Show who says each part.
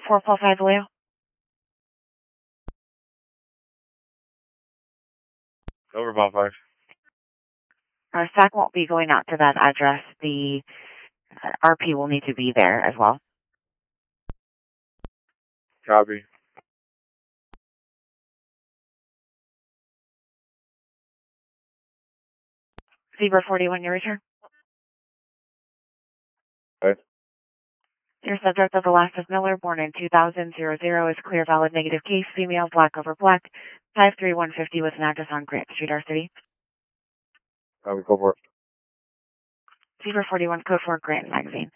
Speaker 1: 4 Paul 5 Leo.
Speaker 2: Over Paul 5.
Speaker 1: SAC won't be going out to that address. The RP will need to be there as well.
Speaker 2: Copy.
Speaker 1: Zebra 41, your return.
Speaker 2: Okay.
Speaker 1: Your subject of the last is Miller, born in 2000, is clear, valid, negative case, female, black over black, 53150 with an address on Grant Street, our city.
Speaker 2: Copy, go for it.
Speaker 1: Zebra 41, code 4, Grant Magazine.